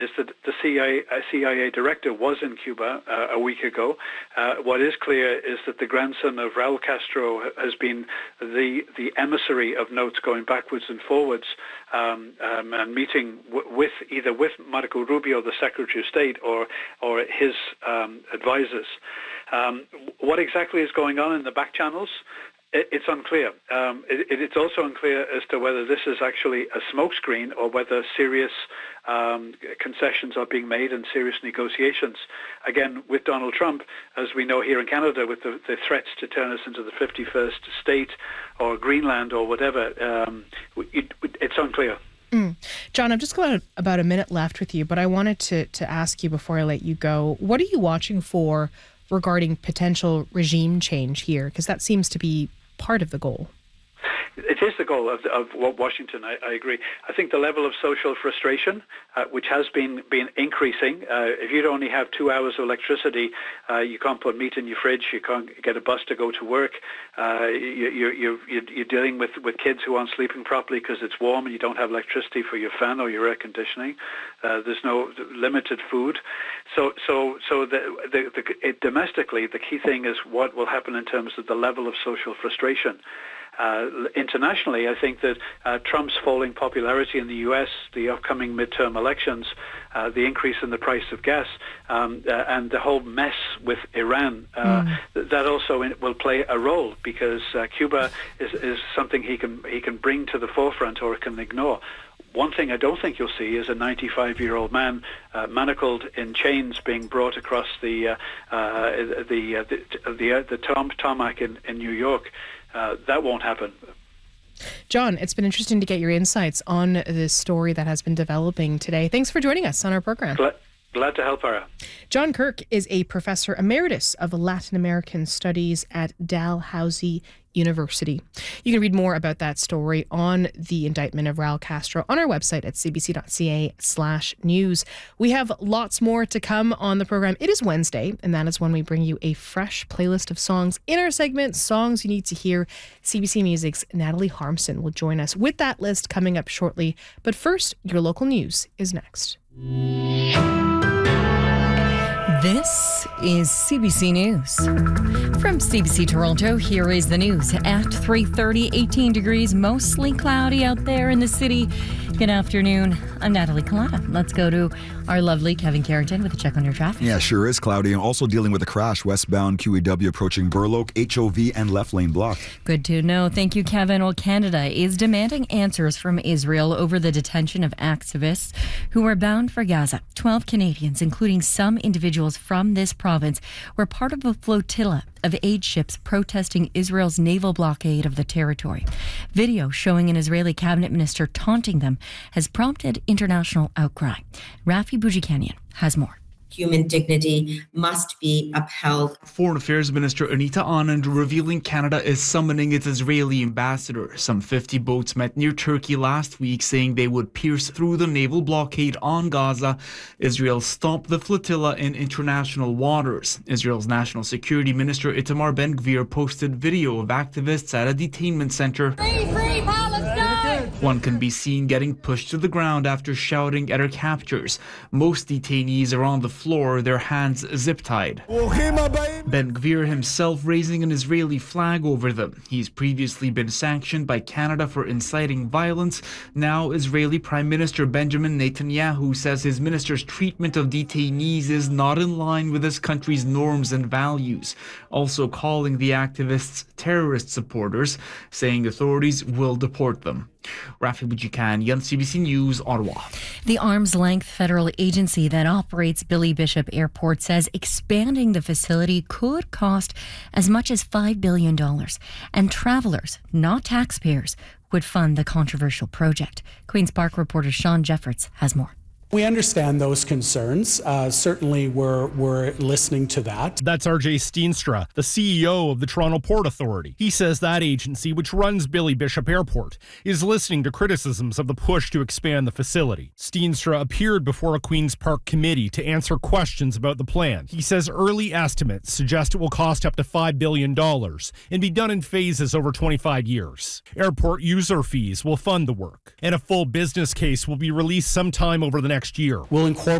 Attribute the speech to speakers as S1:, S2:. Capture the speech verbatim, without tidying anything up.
S1: is that the C I A, C I A director was in Cuba uh, a week ago. Uh, what is clear is that the grandson of Raul Castro has been the the emissary of notes going backwards and forwards um, um, and meeting w- with either with Marco Rubio, the Secretary of State, or or his um, advisors. Um, what exactly is going on in the back channels? It's unclear. Um, it, it's also unclear as to whether this is actually a smokescreen or whether serious um, concessions are being made and serious negotiations. Again, with Donald Trump, as we know here in Canada, with the, the threats to turn us into the fifty-first state or Greenland or whatever, um, it, it's unclear.
S2: Mm. John, I've just got about a minute left with you, but I wanted to, to ask you before I let you go, what are you watching for regarding potential regime change here? Because that seems to be part of the goal.
S1: It is the goal of, of Washington, I, I agree. I think the level of social frustration, uh, which has been, been increasing, uh, if you only have two hours of electricity, uh, you can't put meat in your fridge, you can't get a bus to go to work, uh, you, you, you, you're dealing with, with kids who aren't sleeping properly because it's warm and you don't have electricity for your fan or your air conditioning. Uh, there's no limited food. So so, so the, the, the, it, domestically, the key thing is what will happen in terms of the level of social frustration. Uh, internationally, I think that uh, Trump's falling popularity in the U S, the upcoming midterm elections, uh, the increase in the price of gas, um, uh, and the whole mess with Iran, uh, mm. th- that also in, will play a role because uh, Cuba is, is something he can he can bring to the forefront or can ignore. One thing I don't think you'll see is a ninety-five-year-old man uh, manacled in chains being brought across the uh, uh, the uh, the the, uh, the Tom, tarmac in, in New York. Uh, that won't happen.
S2: John, it's been interesting to get your insights on this story that has been developing today. Thanks for joining us on our program.
S1: Glad, glad to help, Ara.
S2: John Kirk is a professor emeritus of Latin American Studies at Dalhousie University. You can read more about that story on the indictment of Raul Castro on our website at cbc.ca slash news. We have lots more to come on the program. It is Wednesday, and that is when we bring you a fresh playlist of songs in our segment, Songs You Need to Hear. C B C Music's Natalie Harmson will join us with that list coming up shortly. But first, your local news is next.
S3: This is C B C News. From C B C Toronto, here is the news. At three thirty, eighteen degrees, mostly cloudy out there in the city. Good afternoon. I'm Natalie Collada. Let's go to our lovely Kevin Carrington with a check on your traffic.
S4: Yeah, sure is cloudy. And also dealing with a crash westbound Q E W approaching Burloak, H O V and left lane blocked.
S3: Good to know. Thank you, Kevin. Well, Canada is demanding answers from Israel over the detention of activists who are bound for Gaza. Twelve Canadians, including some individuals from this province, were part of a flotilla of aid ships protesting Israel's naval blockade of the territory. Video showing an Israeli cabinet minister taunting them has prompted international outcry. Rafi Boudjikanian has more.
S5: Human dignity must be upheld.
S6: Foreign Affairs Minister Anita Anand revealing Canada is summoning its Israeli ambassador. Some fifty boats met near Turkey last week saying they would pierce through the naval blockade on Gaza. Israel stopped the flotilla in international waters. Israel's National Security Minister Itamar Ben-Gvir posted video of activists at a detainment center.
S7: Free, free Palestine!
S6: One can be seen getting pushed to the ground after shouting at her captors. Most detainees are on the floor, their hands zip-tied. Ben-Gvir himself raising an Israeli flag over them. He's previously been sanctioned by Canada for inciting violence. Now Israeli Prime Minister Benjamin Netanyahu says his minister's treatment of detainees is not in line with his country's norms and values, also calling the activists terrorist supporters, saying authorities will deport them. Rafi Boudjikanian, C B C News, Ottawa.
S3: The arm's-length federal agency that operates Billy Bishop Airport says expanding the facility could cost as much as five billion dollars, and travelers, not taxpayers, would fund the controversial project. Queen's Park reporter Sean Jeffords has more.
S8: We understand those concerns. Uh, certainly, we're, we're listening to that.
S9: That's R J Steenstra, the C E O of the Toronto Port Authority. He says that agency, which runs Billy Bishop Airport, is listening to criticisms of the push to expand the facility. Steenstra appeared before a Queen's Park committee to answer questions about the plan. He says early estimates suggest it will cost up to five billion dollars and be done in phases over twenty-five years. Airport user fees will fund the work, and a full business case will be released sometime over the next next year.
S8: We'll incorporate